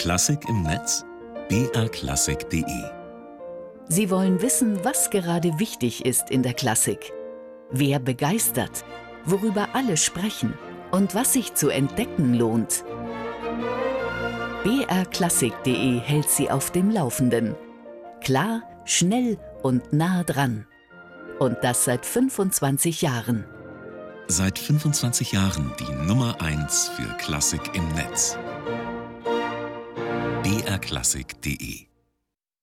Klassik im Netz? brklassik.de. Sie wollen wissen, was gerade wichtig ist in der Klassik. Wer begeistert, worüber alle sprechen und was sich zu entdecken lohnt. brklassik.de hält Sie auf dem Laufenden. Klar, schnell und nah dran. Und das seit 25 Jahren. Seit 25 Jahren die Nummer 1 für Klassik im Netz. brklassik.de